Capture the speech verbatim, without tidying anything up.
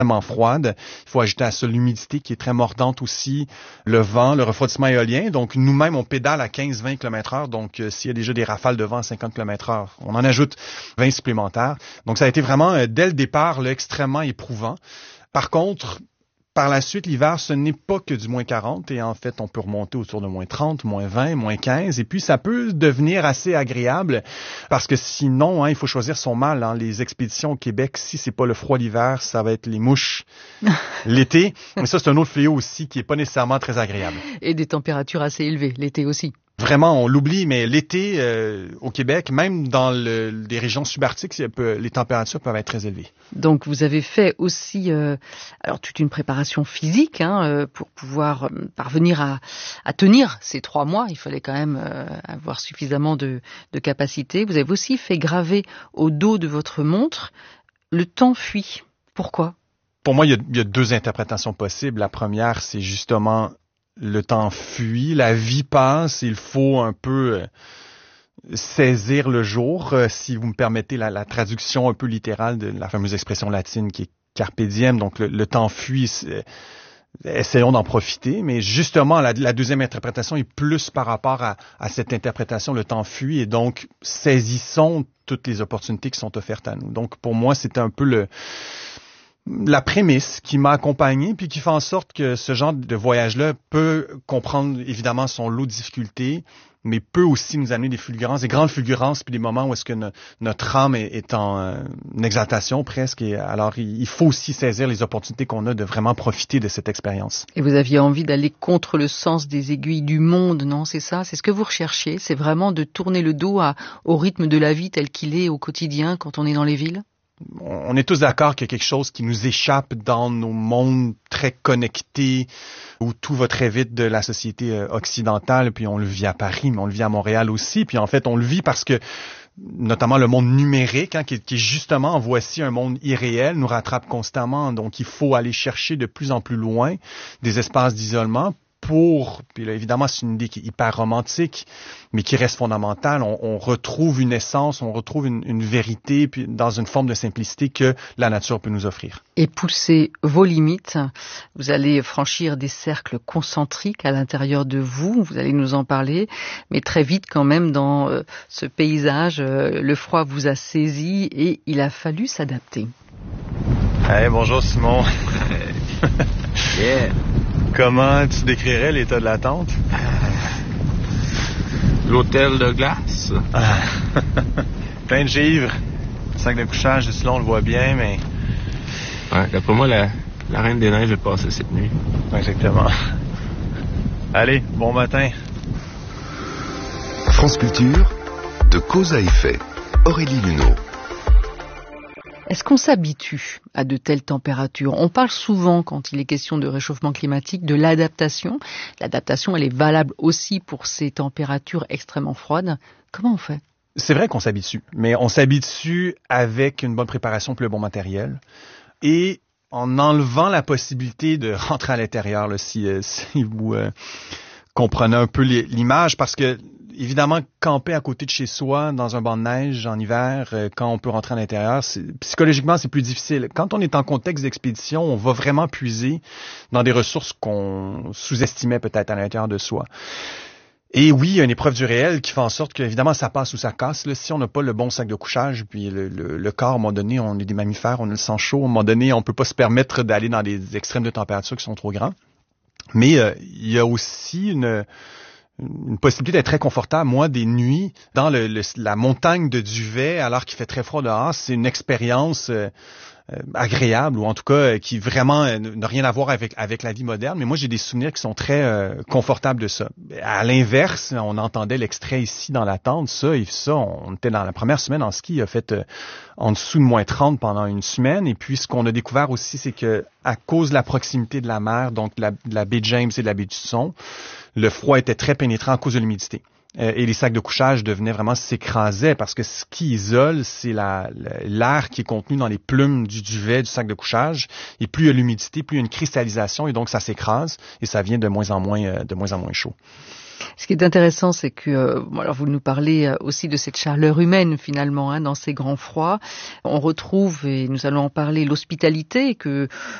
extrêmement froide. Il faut ajouter à ça l'humidité qui est très mordante aussi, le vent, le refroidissement éolien. Donc, nous-mêmes, on pédale à quinze à vingt kilomètres heure. Donc, euh, s'il y a déjà des rafales de vent à cinquante kilomètres heure, on en ajoute vingt supplémentaires. Donc, ça a été vraiment, euh, dès le départ, là, extrêmement éprouvant. Par contre, par la suite, l'hiver, ce n'est pas que du moins quarante et en fait, on peut remonter autour de moins trente, moins vingt, moins quinze et puis ça peut devenir assez agréable parce que sinon, hein, il faut choisir son mal. Hein. Les expéditions au Québec, si c'est pas le froid l'hiver, ça va être les mouches l'été. Mais ça, c'est un autre fléau aussi qui est pas nécessairement très agréable. Et des températures assez élevées l'été aussi. Vraiment, on l'oublie, mais l'été, euh, au Québec, même dans le, les régions subarctiques, les températures peuvent être très élevées. Donc, vous avez fait aussi euh, alors toute une préparation physique hein, euh, pour pouvoir euh, parvenir à, à tenir ces trois mois. Il fallait quand même euh, avoir suffisamment de, de capacité. Vous avez aussi fait graver au dos de votre montre « Le temps fuit ». Pourquoi? Pour moi, il y, a, il y a deux interprétations possibles. La première, c'est justement... le temps fuit, la vie passe, il faut un peu euh, saisir le jour, euh, si vous me permettez la, la traduction un peu littérale de la fameuse expression latine qui est carpe diem, donc le, le temps fuit, euh, essayons d'en profiter, mais justement la, la deuxième interprétation est plus par rapport à, à cette interprétation, le temps fuit, et donc saisissons toutes les opportunités qui sont offertes à nous. Donc pour moi, c'était un peu le... la prémisse qui m'a accompagné puis qui fait en sorte que ce genre de voyage-là peut comprendre évidemment son lot de difficultés, mais peut aussi nous amener des fulgurances, des grandes fulgurances, puis des moments où est-ce que no- notre âme est, est en euh, exaltation presque. Et alors, il, il faut aussi saisir les opportunités qu'on a de vraiment profiter de cette expérience. Et vous aviez envie d'aller contre le sens des aiguilles du monde, non? C'est ça? C'est ce que vous recherchiez? C'est vraiment de tourner le dos à, au rythme de la vie tel qu'il est au quotidien quand on est dans les villes? On est tous d'accord qu'il y a quelque chose qui nous échappe dans nos mondes très connectés, où tout va très vite de la société occidentale, puis on le vit à Paris, mais on le vit à Montréal aussi, puis en fait, on le vit parce que, notamment le monde numérique, hein, qui, est, qui est justement, voici un monde irréel, nous rattrape constamment, donc il faut aller chercher de plus en plus loin des espaces d'isolement pour, puis là, évidemment, c'est une idée qui est hyper romantique, mais qui reste fondamentale. On, on retrouve une essence, on retrouve une, une vérité, puis dans une forme de simplicité que la nature peut nous offrir. Et pousser vos limites. Vous allez franchir des cercles concentriques à l'intérieur de vous. Vous allez nous en parler, mais très vite quand même dans euh, ce paysage, euh, le froid vous a saisi et il a fallu s'adapter. Hey, bonjour Simon. Yeah. Comment tu décrirais l'état de la tente? L'hôtel de glace. Ah. Plein de givre. Sac de couchage, ici là on le voit bien, mais... Ouais, d'après moi, la, la Reine des Neiges est passée cette nuit. Exactement. Allez, bon matin. France Culture, de cause à effet. Aurélie Luneau. Est-ce qu'on s'habitue à de telles températures? On parle souvent, quand il est question de réchauffement climatique, de l'adaptation. L'adaptation, elle est valable aussi pour ces températures extrêmement froides. Comment on fait? C'est vrai qu'on s'habitue, mais on s'habitue avec une bonne préparation et le bon matériel. Et en enlevant la possibilité de rentrer à l'intérieur, là, si, euh, si vous euh, comprenez un peu l'image, parce que évidemment, camper à côté de chez soi, dans un banc de neige en hiver, euh, quand on peut rentrer à l'intérieur, c'est, psychologiquement, c'est plus difficile. Quand on est en contexte d'expédition, on va vraiment puiser dans des ressources qu'on sous-estimait peut-être à l'intérieur de soi. Et oui, il y a une épreuve du réel qui fait en sorte que, évidemment, ça passe ou ça casse. Là, si on n'a pas le bon sac de couchage, puis le, le, le corps, à un moment donné, on est des mammifères, on a le sang chaud, à un moment donné, on peut pas se permettre d'aller dans des extrêmes de température qui sont trop grands. Mais euh, il y a aussi une... une possibilité d'être très confortable. Moi, des nuits dans le, le, la montagne de duvet, alors qu'il fait très froid dehors, c'est une expérience euh, euh, agréable, ou en tout cas euh, qui vraiment euh, n'a rien à voir avec avec la vie moderne. Mais moi, j'ai des souvenirs qui sont très euh, confortables de ça. À l'inverse, on entendait l'extrait ici dans la tente, ça et ça, on était dans la première semaine en ski, il a fait euh, en dessous de moins trente pendant une semaine. Et puis, ce qu'on a découvert aussi, c'est que à cause de la proximité de la mer, donc de la, de la baie James et de la baie du Son, le froid était très pénétrant à cause de l'humidité. Euh, et les sacs de couchage devenaient vraiment s'écrasaient parce que ce qui isole, c'est la, la, l'air qui est contenu dans les plumes du duvet, du sac de couchage. Et plus il y a l'humidité, plus il y a une cristallisation et donc ça s'écrase et ça vient de moins en moins, euh, de moins en moins chaud. Ce qui est intéressant, c'est que, euh, bon, alors vous nous parlez aussi de cette chaleur humaine finalement, hein, dans ces grands froids. On retrouve, et nous allons en parler, l'hospitalité que